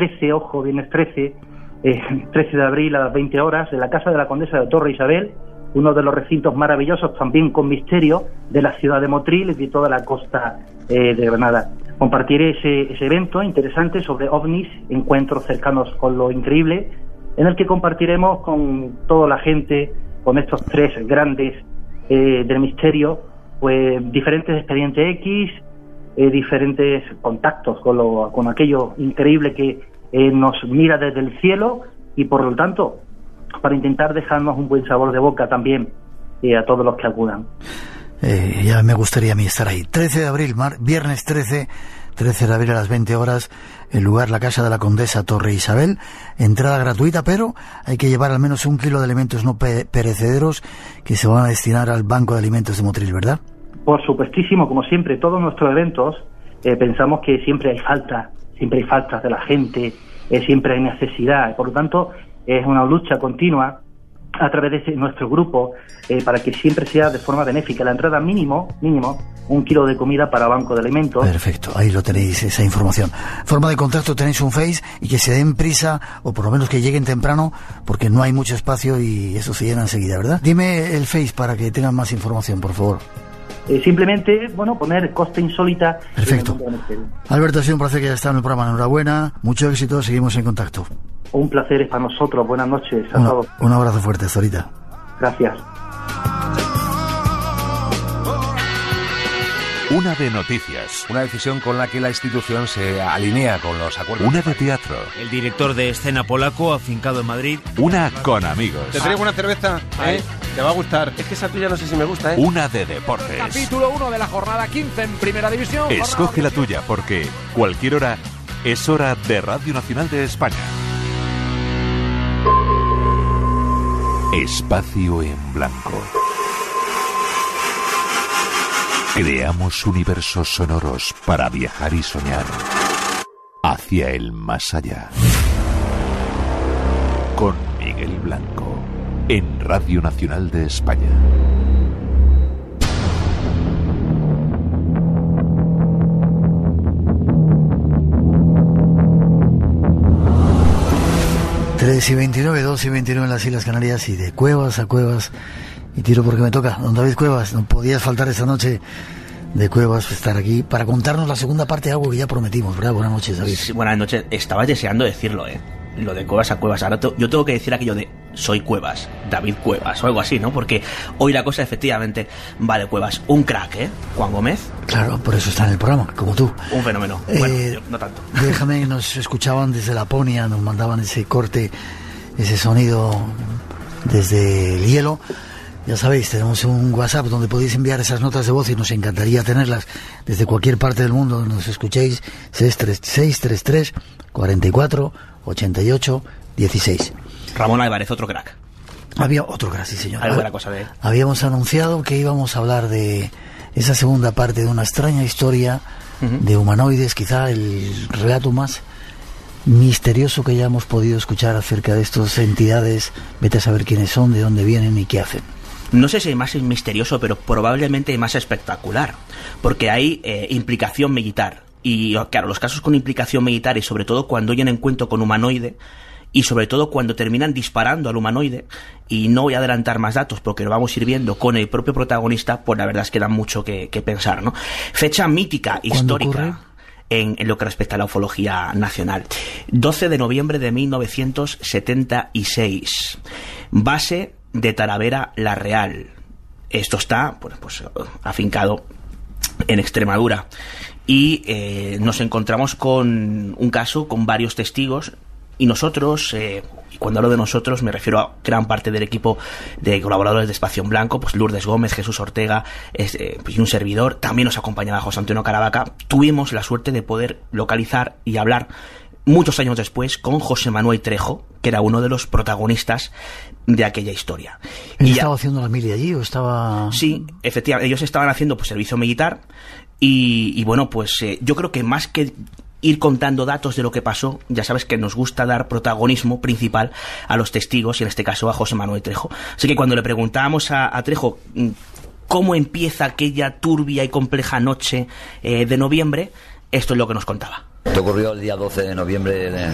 13, ojo, viernes 13, 13 de abril a las 20 horas, en la Casa de la Condesa de Torre Isabel, uno de los recintos maravillosos, también con misterio, de la ciudad de Motril y de toda la costa de Granada. Compartiré ese evento interesante sobre ovnis, encuentros cercanos con lo increíble, en el que compartiremos con toda la gente, con estos tres grandes del misterio, pues diferentes expedientes X, diferentes contactos con aquello increíble que nos mira desde el cielo, y por lo tanto para intentar dejarnos un buen sabor de boca también a todos los que acudan. Ya me gustaría a mí estar ahí. 13 de abril, viernes 13 de abril a las 20 horas, el lugar, la Casa de la Condesa Torre Isabel, entrada gratuita, pero hay que llevar al menos 1 kilo de alimentos no perecederos que se van a destinar al Banco de Alimentos de Motril, ¿verdad? Por supuestísimo, como siempre, todos nuestros eventos pensamos que siempre hay faltas de la gente, siempre hay necesidad, por lo tanto es una lucha continua a través de nuestro grupo para que siempre sea de forma benéfica. La entrada mínimo 1 kilo de comida para Banco de Alimentos. Perfecto, ahí lo tenéis, esa información. Forma de contacto, tenéis un Face, y que se den prisa, o por lo menos que lleguen temprano, porque no hay mucho espacio y eso se llena enseguida, ¿verdad? Dime el Face para que tengan más información, por favor. Simplemente, poner Costa Insólita. Perfecto. Alberto, ha sido un placer que hayas estado en el programa. Enhorabuena, mucho éxito, seguimos en contacto. Un placer es para nosotros. Buenas noches a todos. Un abrazo fuerte, hasta ahorita. Gracias. Una de noticias. Una decisión con la que la institución se alinea con los acuerdos. Una de teatro. El director de escena polaco, afincado en Madrid. Una con amigos. ¿Te traigo una cerveza? Te va a gustar. Es que esa tuya no sé si me gusta, Una de deportes. Capítulo 1 de la jornada 15 en Primera División. Escoge la tuya, porque cualquier hora es hora de Radio Nacional de España. Espacio en blanco. Creamos universos sonoros para viajar y soñar hacia el más allá. Con Miguel Blanco, en Radio Nacional de España. Tres y 29, 2 y 29 en las Islas Canarias, y de cuevas a cuevas. Y tiro porque me toca. Don David Cuevas, no podías faltar esta noche de Cuevas, estar aquí para contarnos la segunda parte de algo que ya prometimos, ¿verdad? Buenas noches, David. Sí, buenas noches. Estabas deseando decirlo, lo de Cuevas a Cuevas. Ahora yo tengo que decir aquello de soy Cuevas, David Cuevas, o algo así, ¿no? Porque hoy la cosa efectivamente va de Cuevas. Un crack, Juan Gómez. Claro, por eso está en el programa, como tú. Un fenómeno. Bueno, yo no tanto. Déjame, nos escuchaban desde Laponia, nos mandaban ese corte, ese sonido desde el hielo. Ya sabéis, tenemos un WhatsApp donde podéis enviar esas notas de voz y nos encantaría tenerlas desde cualquier parte del mundo donde nos escuchéis. 633 44 88 16. Ramón Álvarez, otro crack. Había otro crack, sí, señor. Algo de la cosa de... Habíamos anunciado que íbamos a hablar de esa segunda parte de una extraña historia de humanoides, quizá el relato más misterioso que ya hemos podido escuchar acerca de estas entidades. Vete a saber quiénes son, de dónde vienen y qué hacen. No sé si hay más misterioso, pero probablemente más espectacular, porque hay implicación militar. Y claro, los casos con implicación militar, y sobre todo cuando hay un encuentro con humanoide, y sobre todo cuando terminan disparando al humanoide, y no voy a adelantar más datos porque lo vamos a ir viendo con el propio protagonista, pues la verdad es que da mucho que pensar, ¿no? Fecha mítica, histórica, en lo que respecta a la ufología nacional. 12 de noviembre de 1976. Base de Talavera la Real. Esto está pues afincado en Extremadura. Y nos encontramos con un caso con varios testigos, y nosotros, y cuando hablo de nosotros me refiero a gran parte del equipo de colaboradores de Espacio en Blanco, pues Lourdes Gómez, Jesús Ortega, y un servidor. También nos acompañaba José Antonio Caravaca. Tuvimos la suerte de poder localizar y hablar muchos años después con José Manuel Trejo, que era uno de los protagonistas de aquella historia. ¿Él estaba haciendo la mili allí o estaba...? Sí, efectivamente, ellos estaban haciendo servicio militar, y bueno, pues yo creo que más que ir contando datos de lo que pasó, ya sabes que nos gusta dar protagonismo principal a los testigos, y en este caso a José Manuel Trejo. Así que cuando le preguntábamos a Trejo cómo empieza aquella turbia y compleja noche de noviembre, esto es lo que nos contaba. Esto ocurrió el día 12 de noviembre